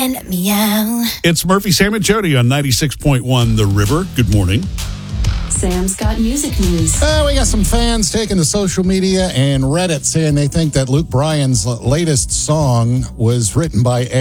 And meow. It's Murphy, Sam, and Jody on 96.1 The River. Good morning. Sam's got music news. We got some fans taking to social media and Reddit saying they think that Luke Bryan's latest song was written by